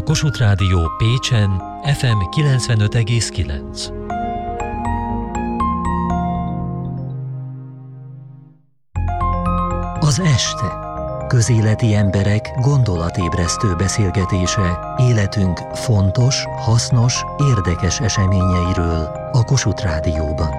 Kossuth Rádió Pécsen FM 95,9. Az este. Közéleti emberek gondolatébresztő beszélgetése életünk fontos, hasznos, érdekes eseményeiről a Kossuth Rádióban.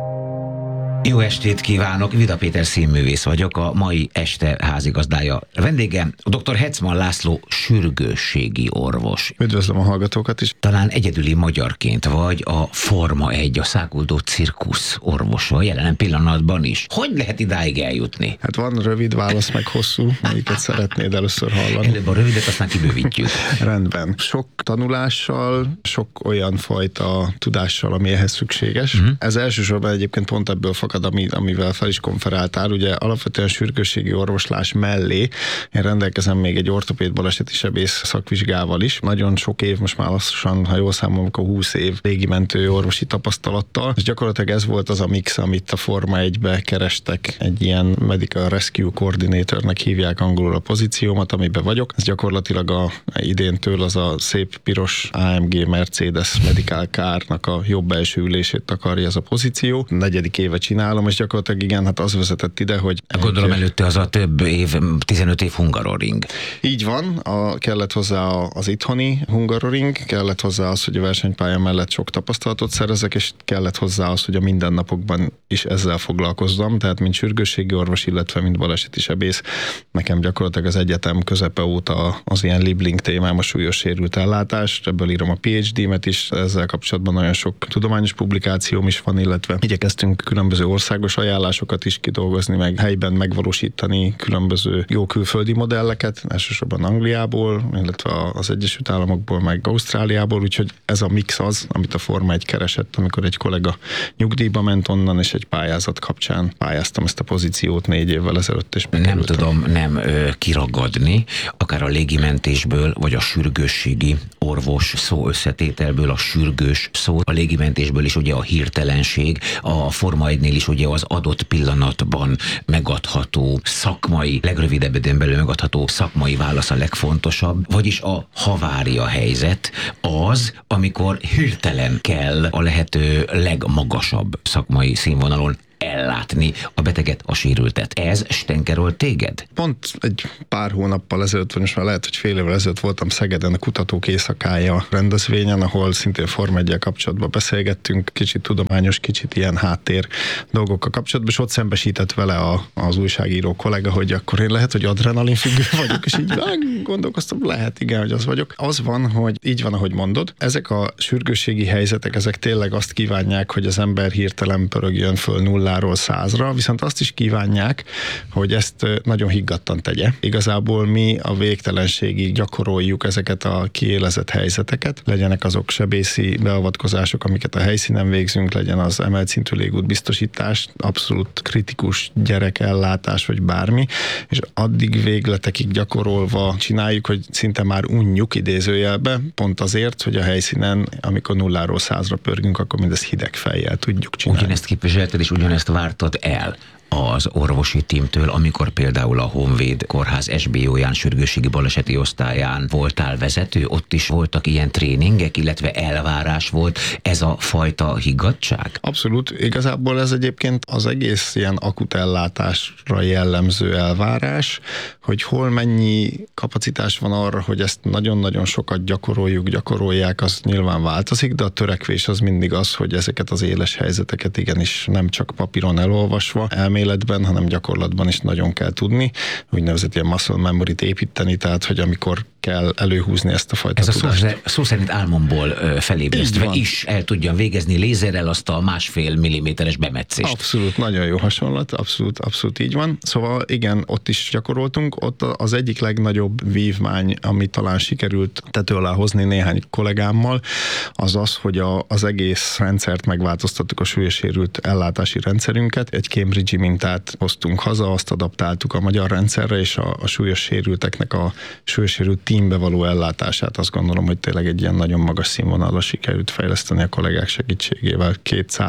Jó estét kívánok, Vida Péter színművész vagyok, a mai este házigazdája. Vendégem dr. Hetzmann László sürgősségi orvos. Üdvözlöm a hallgatókat is. Talán egyedüli magyarként vagy a Forma 1, a száguldó cirkusz orvosa, jelen pillanatban is. Hogy lehet idáig eljutni? Hát van rövid válasz, meg hosszú, melyiket szeretnéd először hallani? Előbb a rövidet, aztán kibővítjük. Rendben. Sok tanulással, sok olyan fajta tudással, ami ehhez szükséges. Ez elsősorban egyébként pont ebből fakad, amivel fel is konferáltál. Ugye alapvetően sürgősségi orvoslás mellé én rendelkezem még egy ortopéd baleseti sebész szakvizsgával is. Nagyon sok év, most már lassan, ha jól számolom, akkor 20 év légimentő orvosi tapasztalattal. És gyakorlatilag ez volt az a mix, amit a Forma 1-be kerestek. Egy ilyen Medical Rescue Coordinatornek hívják angolul a pozíciómat, amiben vagyok. Ez gyakorlatilag idéntől az a szép piros AMG Mercedes Medical Car-nak a jobb első ülését takarja ez a pozíció. 4. éve csinálom, és gyakorlatilag igen, hát az vezetett ide, hogy... Gondolom előtte az a több év, 15 év Hungaroring. Így van, kellett hozzá az itthoni Hungaroring, kellett hozzá az, hogy a versenypálya mellett sok tapasztalatot szerezek, és kellett hozzá az, hogy a mindennapokban is ezzel foglalkozzam, tehát mint sürgősségi orvos, illetve mint baleseti sebész, nekem gyakorlatilag az egyetem közepe óta az ilyen libling témám a súlyos sérült ellátás, ebből írom a PhD-met is, ezzel kapcsolatban nagyon sok tudományos publikációm is van, illetve igyekeztünk különböző országos ajánlásokat is kidolgozni, meg helyben megvalósítani különböző jó külföldi modelleket, elsősorban Angliából, illetve az Egyesült Államokból, meg Ausztráliából, úgyhogy ez a mix az, amit a Forma 1 keresett, amikor egy kollega nyugdíjba ment onnan, és egy pályázat kapcsán pályáztam ezt a pozíciót 4 évvel ezelőtt, és nem tudom kiragadni, akár a légimentésből, vagy a sürgősségi orvos szó összetételből a sürgős szó, a légimentésből is ugye a hirtelenség, a Forma 1-nél is ugye az adott pillanatban megadható szakmai, legrövidebb időn belül megadható szakmai válasz a legfontosabb, vagyis a havária helyzet az, amikor hirtelen kell a lehető legmagasabb szakmai színvonalon ellátni a beteget, a sérültet. Ez stenkerol téged? Pont egy pár hónappal ezelőtt, vagy most már lehet, hogy fél évvel ezelőtt voltam Szegeden a Kutatók Éjszakája rendezvényen, ahol szintén Forma 1-jel kapcsolatban beszélgettünk, kicsit tudományos, kicsit ilyen háttér dolgokkal kapcsolatban, és ott szembesített vele az újságíró kollega, hogy akkor én lehet, hogy adrenalinfüggő vagyok, és így gondolkoztam, lehet, igen, hogy az vagyok. Az van, hogy így van, ahogy mondod, ezek a sürgősségi helyzetek, ezek tényleg azt kívánják, hogy az ember hirtelen pörögjön föl 0-ról 100-ra, viszont azt is kívánják, hogy ezt nagyon higgadtan tegye. Igazából mi a végtelenségig gyakoroljuk ezeket a kiélezett helyzeteket, legyenek azok sebészi beavatkozások, amiket a helyszínen végzünk, legyen az emelt szintű légút biztosítás, abszolút kritikus gyerekellátás, vagy bármi, és addig végletekig gyakorolva csináljuk, hogy szinte már unjuk idézőjelbe, pont azért, hogy a helyszínen, amikor 0-ról 100-ra pörgünk, akkor mindezt hideg fejjel tudjuk csinálni. Ugyanezt képviselted, és ugyanezt vártad el az orvosi tímtől, amikor például a Honvéd Kórház SBO-ján sürgősségi baleseti osztályán voltál vezető, ott is voltak ilyen tréningek, illetve elvárás volt ez a fajta higgadtság? Abszolút. Igazából ez egyébként az egész ilyen akut ellátásra jellemző elvárás, hogy hol mennyi kapacitás van arra, hogy ezt nagyon-nagyon sokat gyakorolják, az nyilván változik, de a törekvés az mindig az, hogy ezeket az éles helyzeteket igenis nem csak papíron elolvasva, elméletben, hanem gyakorlatban is nagyon kell tudni, úgynevezett ilyen muscle memory-t építeni, tehát hogy amikor kell előhúzni ezt a fajta tudást. Ez a szó szerint álmomból felébresztve is el tudjam végezni lézerrel azt a 1,5 milliméteres bemetszést. Abszolút, nagyon jó hasonlat, abszolút így van. Szóval igen, ott is gyakoroltunk, ott az egyik legnagyobb vívmány, ami talán sikerült tető alá hozni néhány kollégámmal, az az, hogy az egész rendszert megváltoztattuk, a súlyos sérült ellátási rendszerünket. Egy Cambridge-i mintát hoztunk haza, azt adaptáltuk a magyar rendszerre, és a súlyos sérülteknek a súlyos sérült teambe való ellátását azt gondolom, hogy tényleg egy ilyen nagyon magas színvonalra sikerült fejleszteni a kollégák segítségével. 200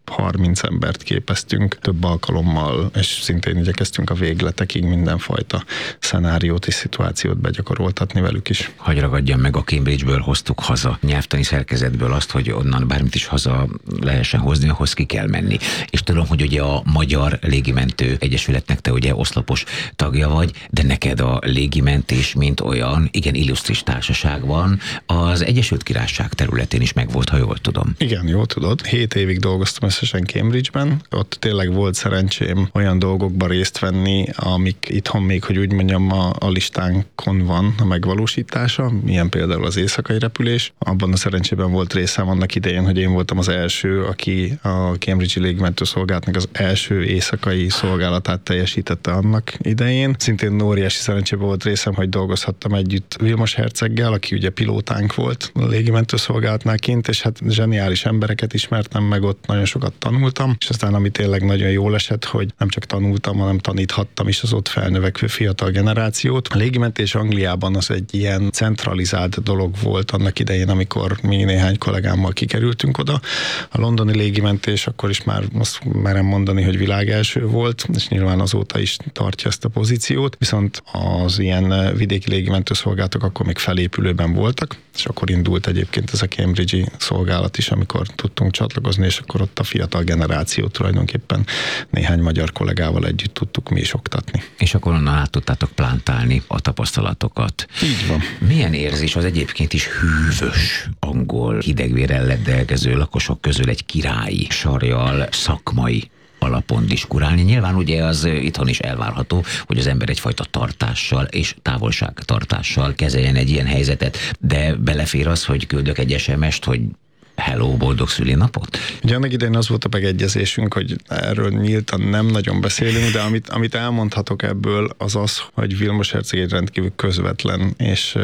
30 embert képeztünk több alkalommal, és szintén igyekeztünk a végletekig mindenfajta szenáriót és szituációt begyakoroltatni velük is. Hagy ragadjam meg, a Cambridge-ből hoztuk haza, nyelvtani szerkezetből azt, hogy onnan bármit is haza lehessen hozni, ahhoz ki kell menni. És tudom, hogy ugye a Magyar Légimentő Egyesületnek te ugye oszlopos tagja vagy, de neked a légimentés, mint olyan, igen illusztris társaság van, az Egyesült Királyság területén is megvolt, ha jól tudom. Igen, jól tudod. 7 évig dolgoztam összesen Cambridge-ben. Ott tényleg volt szerencsém olyan dolgokba részt venni, amik itthon még, hogy úgy mondjam, a listánkon van a megvalósítása, ilyen például az éjszakai repülés. Abban a szerencsében volt részem annak idején, hogy én voltam az első, aki a Cambridge-i Légimentőszolgálatnak az első éjszakai szolgálatát teljesítette annak idején. Szintén óriási szerencsében volt részem, hogy dolgozhattam együtt Vilmos herceggel, aki ugye pilótánk volt a Légimentőszolgálatnál kint, és hát zseniális embereket ismertem meg ott, nagyon sokat tanultam, és aztán ami tényleg nagyon jól esett, hogy nem csak tanultam, hanem taníthattam is az ott felnövekvő fiatal generációt. A légimentés Angliában az egy ilyen centralizált dolog volt annak idején, amikor mi néhány kollégámmal kikerültünk oda. A londoni légimentés akkor is már azt merem mondani, hogy világelső volt, és nyilván azóta is tartja ezt a pozíciót, viszont az ilyen vidéki légimentőszolgálatok akkor még felépülőben voltak, és akkor indult egyébként ez a Cambridge-i szolgálat is, amikor tudtunk csatlakozni, és akkor ott a fiatal generációt tulajdonképpen néhány magyar kollégával együtt tudtuk mi is oktatni. És akkor onnan át tudtátok plántálni a tapasztalatokat. Így van. Milyen érzés az egyébként is hűvös, angol, hidegvérrel rendelkező lakosok közül egy királyi sarjal, szakmai alapon diskurálni? Nyilván ugye az itthon is elvárható, hogy az ember egyfajta tartással és távolságtartással kezeljen egy ilyen helyzetet, de belefér az, hogy küldök egy SMS-t, hogy hello, boldog szülinapot? Ugye annak idején az volt a megegyezésünk, hogy erről nyíltan nem nagyon beszélünk, de amit elmondhatok ebből az az, hogy Vilmos herceg egy rendkívül közvetlen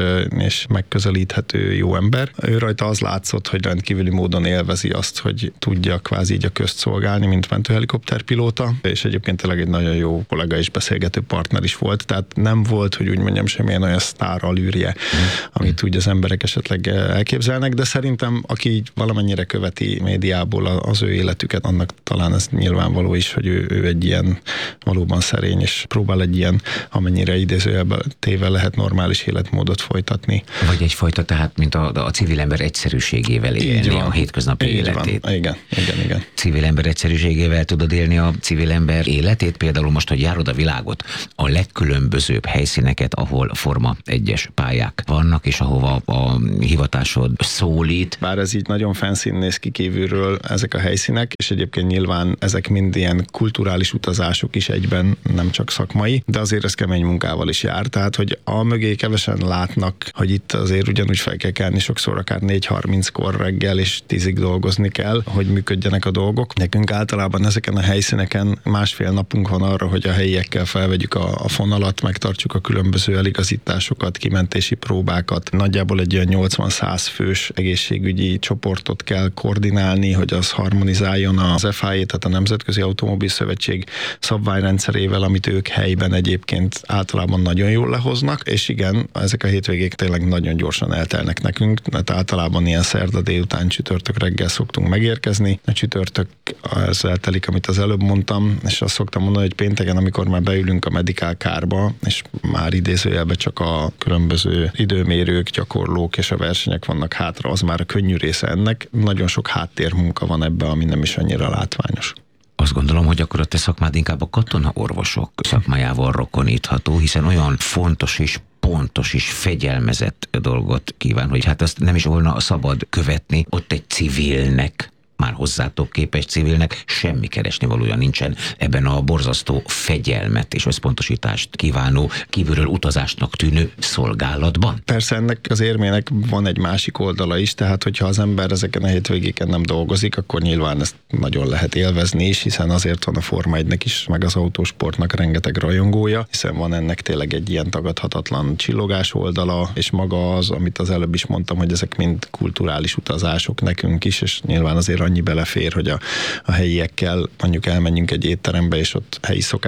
és megközelíthető jó ember. Ő rajta az látszott, hogy rendkívüli módon élvezi azt, hogy tudja kvázi így a közt szolgálni, mint mentőhelikopterpilóta, és egyébként tényleg egy nagyon jó kollega és beszélgető partner is volt, tehát nem volt, hogy úgy mondjam, semmilyen olyan sztár allűrje, amit úgy az emberek esetleg elképzelnek, de szerintem aki így valamennyire követi médiából az ő életüket, annak talán ez nyilvánvaló is, hogy ő egy ilyen valóban szerény, és próbál egy ilyen, amennyire idézőjelben téve lehet normális életmódot folytatni. Vagy egyfajta, tehát, mint a civil ember egyszerűségével élni a hétköznapi életét. Van. Igen. Civil ember egyszerűségével tudod élni a civil ember életét? Például most, hogy járod a világot, a legkülönbözőbb helyszíneket, ahol Forma 1-es pályák vannak, és ahova a hivatásod szólít. Bár ez így nagyon fancy néz ki kívülről ezek a helyszínek, és egyébként nyilván ezek mind ilyen kulturális utazások is egyben, nem csak szakmai, de azért ez kemény munkával is jár, tehát hogy a mögé kevesen látnak, hogy itt azért ugyanúgy fel kell kelni sokszor akár 4:30-kor reggel, és 10-ig dolgozni kell, hogy működjenek a dolgok. Nekünk általában ezeken a helyszíneken másfél napunk van arra, hogy a helyiekkel felvegyük a fonalat, megtartsuk a különböző eligazításokat, kimentési próbákat. Nagyjából egy olyan 80-100 fős egészségügyi csoportot kell koordinálni, hogy az harmonizáljon az FIA, tehát a Nemzetközi Automobil Szövetség szabványrendszerével, amit ők helyben egyébként általában nagyon jól lehoznak, és igen, ezek a hétvégék tényleg nagyon gyorsan eltelnek nekünk, mert általában ilyen szerda délután, csütörtök reggel szoktunk megérkezni. A csütörtök az eltelik, amit az előbb mondtam, és azt szoktam mondani, hogy pénteken, amikor már beülünk a medical kárba, és már idézőjelben csak a különböző időmérők, gyakorlók és a versenyek vannak hátra, az már a könnyű része ennek. Nagyon sok háttérmunka van ebbe, ami nem is annyira látványos. Azt gondolom, hogy akkor a te szakmád inkább a katonaorvosok szakmájával rokonítható, hiszen olyan fontos és pontos és fegyelmezett dolgot kíván, hogy hát azt nem is volna szabad követni, ott egy civilnek, már hozzátok képes civilnek semmi keresnivalója nincsen ebben a borzasztó fegyelmet és összpontosítást kívánó, kívülről utazásnak tűnő szolgálatban. Persze ennek az érmének van egy másik oldala is, tehát hogyha az ember ezeken a hétvégéken nem dolgozik, akkor nyilván ezt nagyon lehet élvezni is, hiszen azért van a Forma 1-nek is, meg az autósportnak rengeteg rajongója, hiszen van ennek tényleg egy ilyen tagadhatatlan csillogás oldala, és maga az, amit az előbb is mondtam, hogy ezek mind kulturális utazások nekünk is, és nyilván azért annyi belefér, hogy a helyiekkel mondjuk elmenjünk egy étterembe, és ott helyi szokások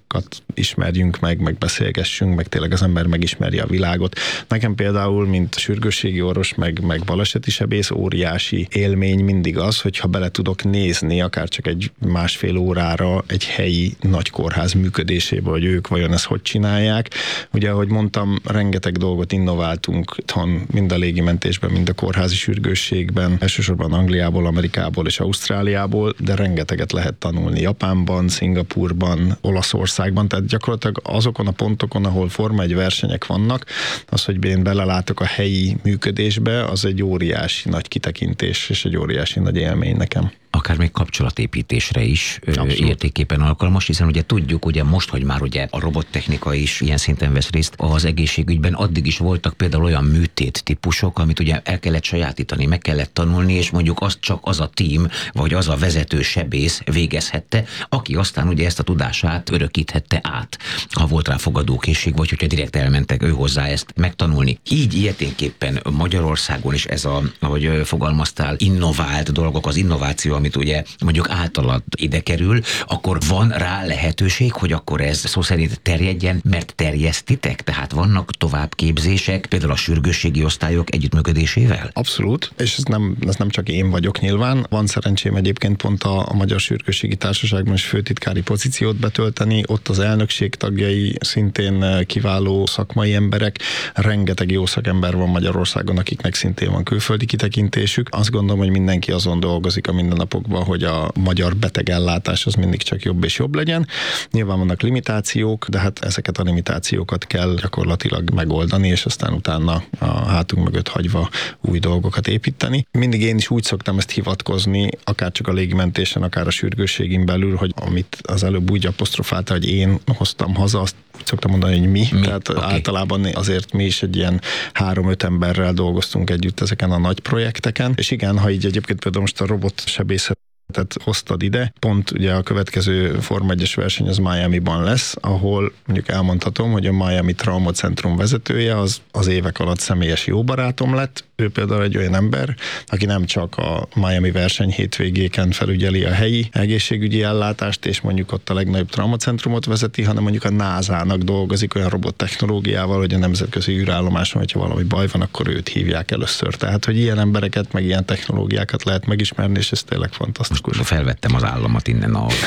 másokat ismerjünk meg beszélgessünk, meg tényleg az ember megismerje a világot. Nekem például, mint sürgősségi orvos, meg baleseti sebész, óriási élmény mindig az, hogyha bele tudok nézni, akár csak egy másfél órára egy helyi nagy kórház működésébe, hogy ők vajon ezt hogy csinálják. Ugye, ahogy mondtam, rengeteg dolgot innováltunk itthon, mind a légimentésben, mind a kórházi sürgősségben, elsősorban Angliából, Amerikából és Ausztráliából, de rengeteget lehet tanulni Japánban, Szingapúrban, Olaszországban, tehát gyakorlatilag azokon a pontokon, ahol Forma 1 versenyek vannak, az, hogy én belelátok a helyi működésbe, az egy óriási nagy kitekintés, és egy óriási nagy élmény nekem. Akár még kapcsolatépítésre is értéképpen alkalmas, hiszen ugye tudjuk, ugye most, hogy már ugye a robottechnika is ilyen szinten vesz részt az egészségügyben, addig is voltak például olyan műtét típusok, amit ugye el kellett sajátítani, meg kellett tanulni, és mondjuk azt csak az a tím, vagy az a vezető sebész végezhette, aki aztán ugye ezt a tudását örökíthette át, ha volt rá fogadókészség, vagy hogyha direkt elmentek ő hozzá ezt megtanulni. Így ilyeténképpen Magyarországon is ez a, ahogy fogalmaztál, innovált dolgok, az innováció, amit ugye mondjuk általad ide kerül, akkor van rá lehetőség, hogy akkor ez szó szerint terjedjen, mert terjesztitek? Tehát vannak továbbképzések, például a sürgősségi osztályok együttműködésével? Abszolút, és ez nem csak én vagyok nyilván. Van szerencsém egyébként pont a Magyar Sürgősségi Társaságban is főtitkári pozíciót betölteni, ott az elnökség tagjai szintén kiváló szakmai emberek, rengeteg jó szakember van Magyarországon, akiknek szintén van külföldi kitekintésük. Azt gondolom, hogy mindenki azon dolgozik a mindennapokban, hogy a magyar betegellátás az mindig csak jobb és jobb legyen. Nyilván vannak limitációk, de hát ezeket a limitációkat kell gyakorlatilag megoldani, és aztán utána a hátunk mögött hagyva új dolgokat építeni. Mindig én is úgy szoktam ezt hivatkozni, akár csak a légimentésen, akár a sürgősségin belül, hogy amit az előbb úgy apostrofálta, hogy én hoztam haza, azt úgy szoktam mondani, hogy mi. Tehát általában azért mi is egy ilyen 3-5 emberrel dolgoztunk együtt ezeken a nagy projekteken. És igen, ha így egyébként például most a robotsebészet hoztad ide. Pont ugye a következő Forma 1-es verseny az Miamiban lesz, ahol mondjuk elmondhatom, hogy a Miami Trauma Centrum vezetője az évek alatt személyes jó barátom lett. Ő például egy olyan ember, aki nem csak a Miami verseny hétvégéken felügyeli a helyi egészségügyi ellátást, és mondjuk ott a legnagyobb traumacentrumot vezeti, hanem mondjuk a NASA-nak dolgozik olyan robottechnológiával, hogy a nemzetközi űrállomáson, hogyha valami baj van, akkor őt hívják először. Tehát, hogy ilyen embereket, meg ilyen technológiákat lehet megismerni, és ez tényleg fantasztikus. Most felvettem az államat innen a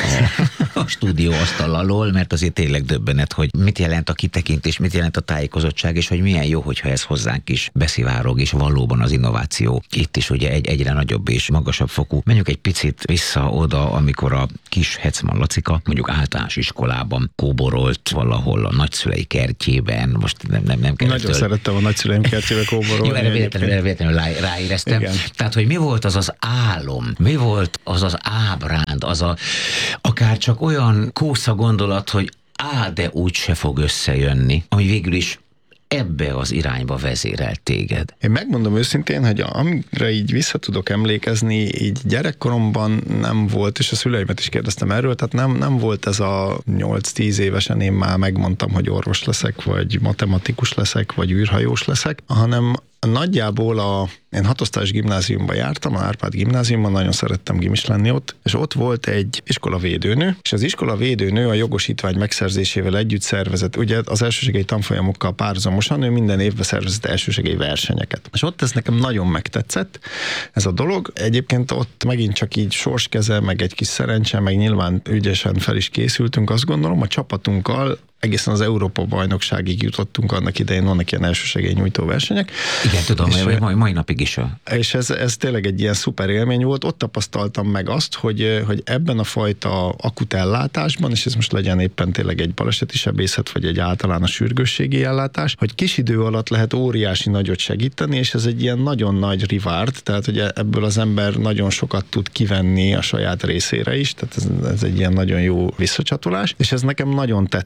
stúdió asztal alól, mert azért tényleg döbbenet, hogy mit jelent a kitekintés, mit jelent a tájékozottság, és hogy milyen jó, hogyha ez hozzánk is beszivárog, és valóban az innováció itt is ugye egyre nagyobb és magasabb fokú. Menjünk egy picit vissza oda, amikor a kis Hecman Lacika mondjuk általános iskolában kóborolt valahol a nagyszülei kertjében, most nem kell. Nagyon szerettem a nagyszüleim kertjébe kóborolni. Jó, erre véletlenül ráéreztem. Igen. Tehát, hogy mi volt az álom, mi volt az ábránd, akár csak olyan kósza gondolat, hogy de úgy se fog összejönni, ami végül is ebbe az irányba vezérelt téged. Én megmondom őszintén, hogy amire így vissza tudok emlékezni, így gyerekkoromban nem volt, és a szüleimet is kérdeztem erről, tehát nem volt ez a 8-10 évesen én már megmondtam, hogy orvos leszek, vagy matematikus leszek, vagy űrhajós leszek, hanem nagyjából én 6 osztályos gimnáziumban jártam, a Árpád gimnáziumban, nagyon szerettem gimis lenni ott, és ott volt egy iskolavédőnő, és az iskolavédőnő a jogosítvány megszerzésével együtt szervezett, ugye az elsősegély tanfolyamokkal párhuzamosan, ő minden évben szervezett elsősegély versenyeket. És ott ez nekem nagyon megtetszett, ez a dolog. Egyébként ott megint csak így sorskeze, meg egy kis szerencse, meg nyilván ügyesen fel is készültünk, azt gondolom, a csapatunkkal egészen az Európa-bajnokságig jutottunk, annak idején vannak ilyen elsősegélynyújtó versenyek. Igen, tudom, mai napig is. És ez tényleg egy ilyen szuper élmény volt. Ott tapasztaltam meg azt, hogy ebben a fajta akut ellátásban, és ez most legyen éppen tényleg egy baleseti sebészet, vagy egy általános sürgősségi ellátás, hogy kis idő alatt lehet óriási nagyot segíteni, és ez egy ilyen nagyon nagy reward, tehát hogy ebből az ember nagyon sokat tud kivenni a saját részére is, tehát ez egy ilyen nagyon jó visszacsatolás, és ez nekem nagyon tetszett.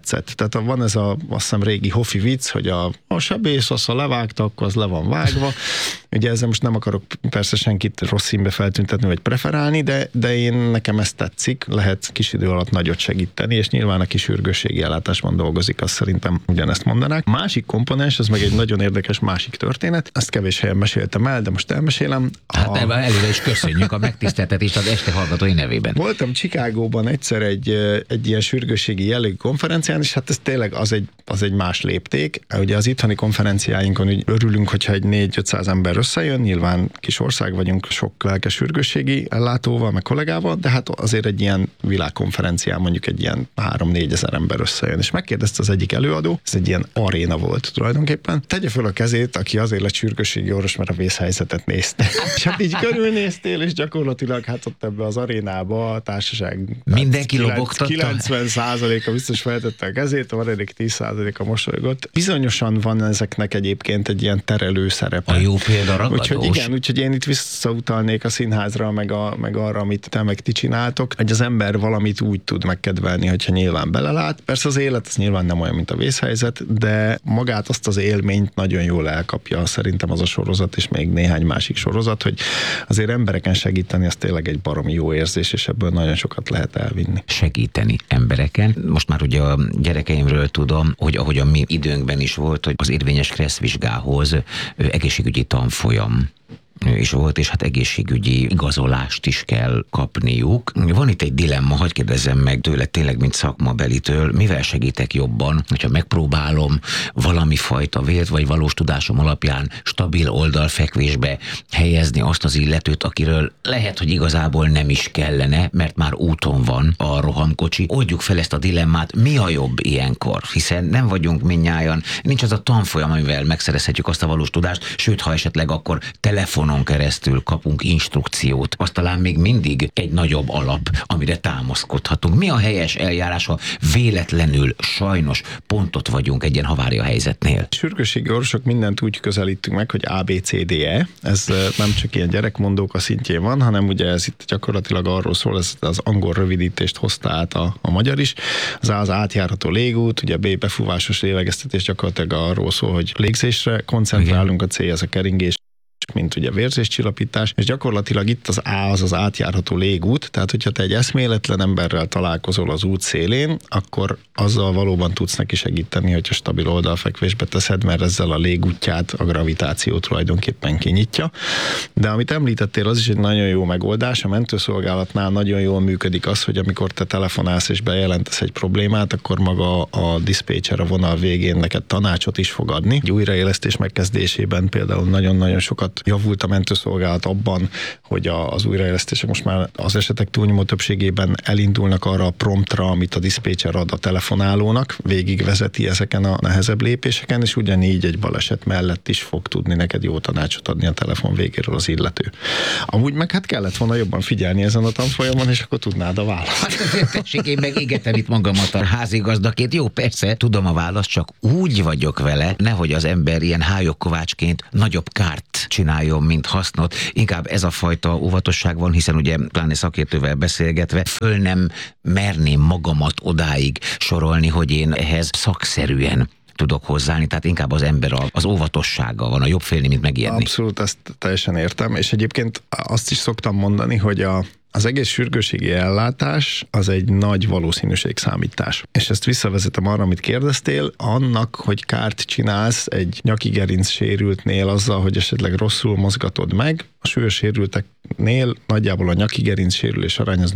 tehát van ez azt hiszem régi Hoffi vicc, hogy a sebész, azt ha levágta, akkor az le van vágva. Ugye ezzel most nem akarok persze senkit rossz színbe feltüntetni, vagy preferálni, de nekem ezt tetszik, lehet kis idő alatt nagyot segíteni, és nyilván aki sürgősségi ellátásban dolgozik, azt szerintem ugyanezt mondanák. Másik komponens, az meg egy nagyon érdekes másik történet, ezt kevés helyen meséltem el, de most elmesélem. Hát előre is köszönjük a megtiszteltetést az este hallgatói nevében. Voltam Chicagóban egyszer egy ilyen sürgősségi jellegű konferencián, és hát ez tényleg az egy más lépték. Ugye az itthoni konferenciáinkon úgy örülünk, hogyha egy 400-500 ember összejön, nyilván kis ország vagyunk, sok lelkes sürgősségi ellátóval, meg kollégával, de hát azért egy ilyen világkonferencián mondjuk egy ilyen 3-4 ezer ember összejön. És megkérdezte az egyik előadó, ez egy ilyen aréna volt tulajdonképpen. Tegye föl a kezét, aki azért lett sürgősségi orvos, mert a vészhelyzetet nézte. És hát így körülnéztél, és gyakorlatilag hát ott ebbe az arénába a társaság mindenki lobogtatta. 90%-a biztos feltette a kezét, a maradék 10%-a mosolygott. Bizonyosan van ezeknek egyébként egy ilyen terelő szerepe. A jó példa ragadós. Úgyhogy én itt visszautalnék a színházra, meg arra, amit te meg ti csináltok, hogy az ember valamit úgy tud megkedvelni, hogyha nyilván belelát. Persze az élet az nyilván nem olyan, mint a vészhelyzet, de magát azt az élményt nagyon jól elkapja szerintem az a sorozat, és még néhány másik sorozat, hogy azért embereken segíteni, az tényleg egy baromi jó érzés, és ebből nagyon sokat lehet elvinni. Segíteni embereken. Most már ugye a gyerekeimről tudom, hogy ahogy a mi időnkben is volt, hogy az érvényes kresszvizsgához egészségügyi tanfolyam is volt, és hát egészségügyi igazolást is kell kapniuk. Van itt egy dilemma, hadd kérdezzem meg tőle tényleg, mint szakmabelitől, mivel segítek jobban, hogyha megpróbálom valami fajta vélt vagy valós tudásom alapján stabil oldalfekvésbe helyezni azt az illetőt, akiről lehet, hogy igazából nem is kellene, mert már úton van a rohamkocsi. Oldjuk fel ezt a dilemmát, mi a jobb ilyenkor, hiszen nem vagyunk mindnyájan, nincs az a tanfolyam, amivel megszerezhetjük azt a valós tudást, sőt, ha esetleg akkor telefonon keresztül kapunk instrukciót, az talán még mindig egy nagyobb alap, amire támaszkodhatunk. Mi a helyes eljárás, ha véletlenül sajnos pontot vagyunk egy ilyen havária helyzetnél? Sürgősségi orvosok mindent úgy közelítünk meg, hogy ABCDE. Ez nem csak ilyen gyerekmondók a szintjén van, hanem ugye ez itt gyakorlatilag arról szól, ez az angol rövidítést hozta át a magyar is. Az átjárható légút, ugye B befúvásos lélegeztetés gyakorlatilag arról szól, hogy légzésre koncentrálunk, a C az a keringés, mint ugye vérzéscsillapítás, és gyakorlatilag itt az A az átjárható légút, tehát hogyha te egy eszméletlen emberrel találkozol az út szélén, akkor azzal valóban tudsz neki segíteni, hogyha stabil oldalfekvésbe teszed, mert ezzel a légútját a gravitáció tulajdonképpen kinyitja. De amit említettél, az is egy nagyon jó megoldás. A mentőszolgálatnál nagyon jól működik az, hogy amikor te telefonálsz és bejelentesz egy problémát, akkor maga a diszpécser a vonal végén neked tanácsot is fog adni. Egy újraélesztés megkezdésében például nagyon-nagyon sokat javult a mentőszolgálat abban, hogy az újraélesztések most már az esetek túlnyomó többségében elindulnak arra a promptra, amit a diszpécser ad a telefonálónak, végigvezeti ezeken a nehezebb lépéseken, és ugyanígy egy baleset mellett is fog tudni neked jó tanácsot adni a telefon végéről az illető. Amúgy meg hát kellett volna jobban figyelni ezen a tanfolyamon, és akkor tudnád a választ. Hát azért tessék, én meg égetem itt magamat a házigazdaként. Jó, persze, tudom a választ, csak úgy vagyok vele, nehogy az ember ilyen hályogkovácsként nagyobb kárt csináljon, mint hasznot. Inkább ez a fajta óvatosság van, hiszen ugye pláne szakértővel beszélgetve föl nem merném magamat odáig sorolni, hogy én ehhez szakszerűen tudok hozzáállni, tehát inkább az ember az óvatossága van, a jobb félni, mint megijedni. Abszolút, ezt teljesen értem, és egyébként azt is szoktam mondani, hogy az egész sürgősségi ellátás az egy nagy valószínűségszámítás. És ezt visszavezetem arra, amit kérdeztél, annak, hogy kárt csinálsz egy nyaki gerinc sérültnél azzal, hogy esetleg rosszul mozgatod meg, a súlyos sérülteknél nagyjából a nyaki gerinc sérülés arány az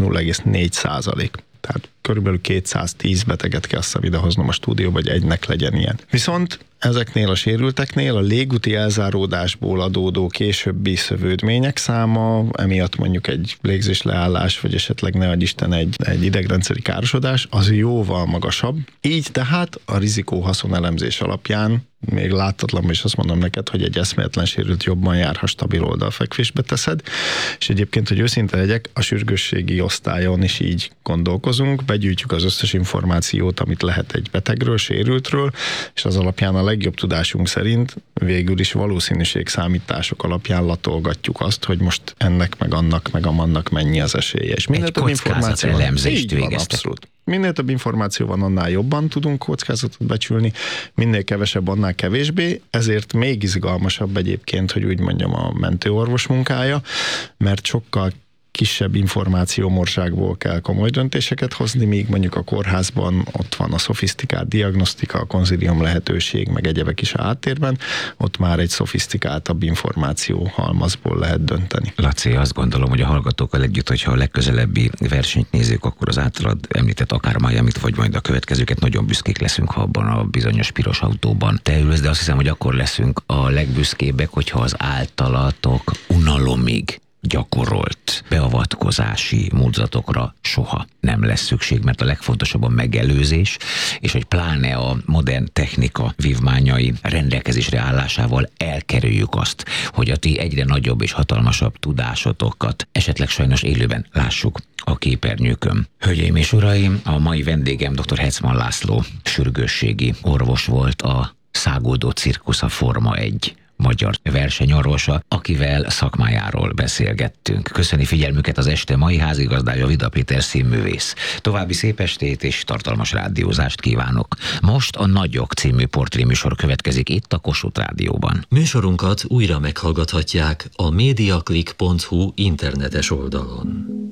0,4%. Tehát körülbelül 210 beteget kell idehoznom a stúdióba, hogy egynek legyen ilyen. Viszont ezeknél a sérülteknél a légúti elzáródásból adódó későbbi szövődmények száma, emiatt mondjuk egy légzésleállás, vagy esetleg ne adj Isten egy idegrendszeri károsodás, az jóval magasabb. Így tehát a rizikó-haszon elemzés alapján még láthatatlan, és azt mondom neked, hogy egy eszméletlen sérült jobban jár, ha stabil oldalfekvésbe teszed. És egyébként, hogy őszinte legyek, a sürgősségi osztályon is így gondolkozunk, begyűjtjük az összes információt, amit lehet egy betegről, sérültről, és az alapján a legjobb tudásunk szerint végül is valószínűségszámítások alapján latolgatjuk azt, hogy most ennek, meg annak, meg amannak mennyi az esélye. És egy kockázat elemzést végeztek. Abszolút. minél több információ van, annál jobban tudunk kockázatot becsülni, minél kevesebb, annál kevésbé, ezért még izgalmasabb egyébként, hogy úgy mondjam, a mentőorvos munkája, mert sokkal kisebb információmorságból kell komoly döntéseket hozni, míg mondjuk a kórházban ott van a szofisztikált diagnosztika, a konzilium lehetőség, meg egyebek is a háttérben, ott már egy szofisztikáltabb információ halmazból lehet dönteni. Laci, azt gondolom, hogy a hallgatókkal együtt, hogyha a legközelebbi versenyt nézzük, akkor az általad említett akár Miamit, vagy majd a következőket nagyon büszkék leszünk, ha abban a bizonyos piros autóban te ülsz, de azt hiszem, hogy akkor leszünk a legbüszkébbek, hogyha az általatok unalomig gyakorolt beavatkozási módzatokra soha nem lesz szükség, mert a legfontosabb a megelőzés, és hogy pláne a modern technika vívmányai rendelkezésre állásával elkerüljük azt, hogy a ti egyre nagyobb és hatalmasabb tudásotokat esetleg sajnos élőben lássuk a képernyőkön. Hölgyeim és uraim, a mai vendégem dr. Hetzmann László, sürgősségi orvos volt, a Száguldó Cirkusz, a Forma 1 magyar versenyorvosa, akivel szakmájáról beszélgettünk. Köszöni figyelmüket az este mai házigazdája, Vida Péter színművész. További szép estét és tartalmas rádiózást kívánok. Most a Nagyok című portréműsor következik itt a Kossuth Rádióban. Műsorunkat újra meghallgathatják a mediaclick.hu internetes oldalon.